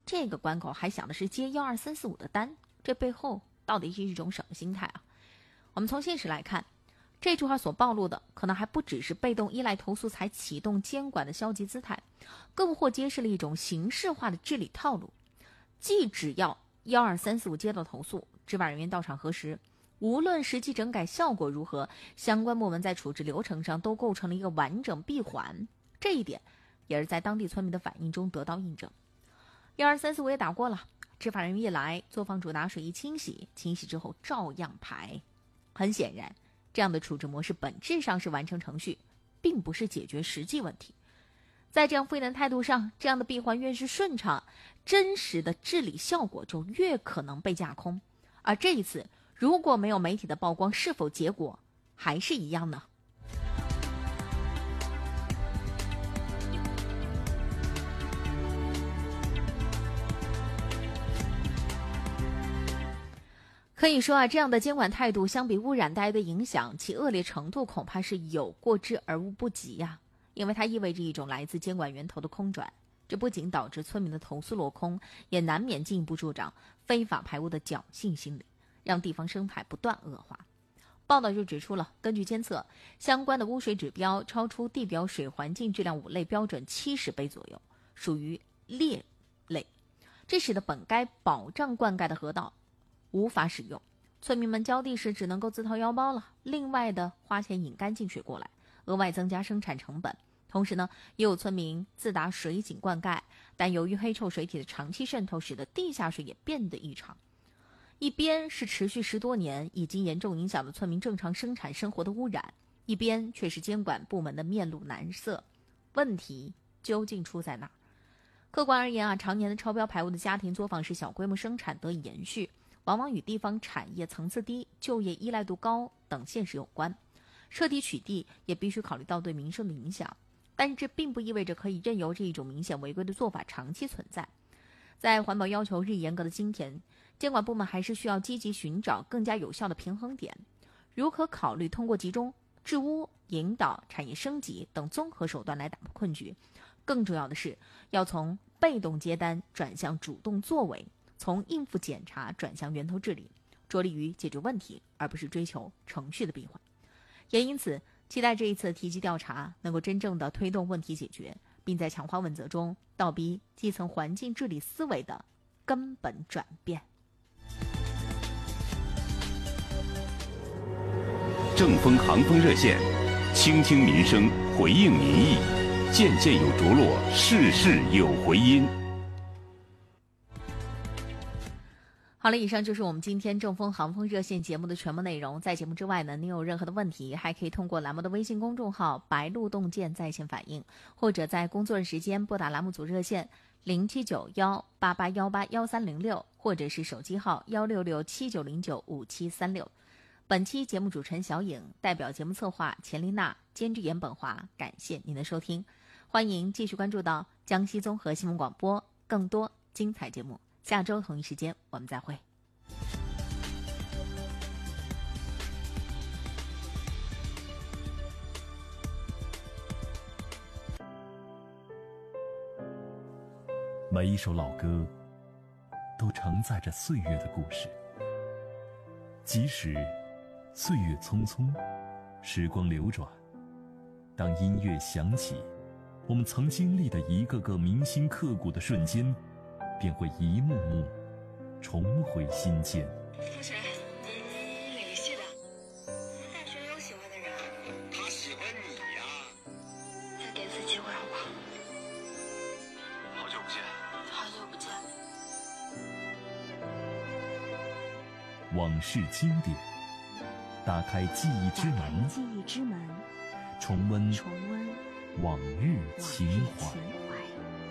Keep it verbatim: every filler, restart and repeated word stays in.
这个关口还想的是接一二三四五的单，这背后到底是一种什么心态啊？我们从现实来看，这句话所暴露的可能还不只是被动依赖投诉才启动监管的消极姿态，更或揭示了一种形式化的治理套路。既只要一二三四五接到投诉，执法人员到场核实，无论实际整改效果如何，相关部门在处置流程上都构成了一个完整闭环。这一点也是在当地村民的反应中得到印证。一二三四五也打过了，执法人员一来，作坊主拿水一清洗，清洗之后照样排。很显然，这样的处置模式本质上是完成程序，并不是解决实际问题。在这样赋能态度上，这样的闭环越是顺畅，真实的治理效果就越可能被架空。而这一次，如果没有媒体的曝光，是否结果还是一样呢？可以说啊，这样的监管态度相比污染带来的影响，其恶劣程度恐怕是有过之而无不及呀、啊。因为它意味着一种来自监管源头的空转，这不仅导致村民的投诉落空，也难免进一步助长非法排污的侥幸心理，让地方生态不断恶化。报道就指出了，根据监测，相关的污水指标超出地表水环境质量五类标准七十倍左右，属于劣类，这使得本该保障灌溉的河道无法使用，村民们浇地时只能够自掏腰包了，另外的花钱引干净水过来，额外增加生产成本。同时呢，也有村民自打水井灌溉，但由于黑臭水体的长期渗透，使得地下水也变得异常。一边是持续十多年已经严重影响了村民正常生产生活的污染，一边却是监管部门的面露难色。问题究竟出在哪儿？客观而言啊，常年的超标排污的家庭作坊使小规模生产得以延续，往往与地方产业层次低、就业依赖度高等现实有关。彻底取缔也必须考虑到对民生的影响，但这并不意味着可以任由这一种明显违规的做法长期存在。在环保要求日益严格的今天，监管部门还是需要积极寻找更加有效的平衡点，如可考虑通过集中治污、引导产业升级等综合手段来打破困局。更重要的是，要从被动接单转向主动作为，从应付检查转向源头治理，着力于解决问题，而不是追求程序的闭环。也因此，期待这一次提及调查能够真正的推动问题解决，并在强化问责中倒逼基层环境治理思维的根本转变。 正风航风热线，倾听民生，回应民意，件件有着落，事事有回音。 好了，以上就是我们今天正风航风热线节目的全部内容。在节目之外呢，您有任何的问题，还可以通过栏目的微信公众号白鹿洞见在线反映，或者在工作日时间拨打栏目组热线零七九幺八八幺八幺三零六，或者是手机号幺六六七九零九五七三六。本期节目主持人小颖，代表节目策划钱琳娜，监制严本华，感谢您的收听。欢迎继续关注到江西综合新闻广播更多精彩节目。下周同一时间我们再会。 每一首老歌都承载着岁月的故事，即使岁月匆匆，时光流转，当音乐响起，我们曾经历的一个个铭心刻骨的瞬间便会一幕幕重回心间。 同学，你哪个系的？大学有喜欢的人？ 他喜欢你呀。 再给次机会好不好？ 好久不见。 好久不见。 往事经典，打开记忆之门， 记忆之门， 重温重温往日情怀。 情怀。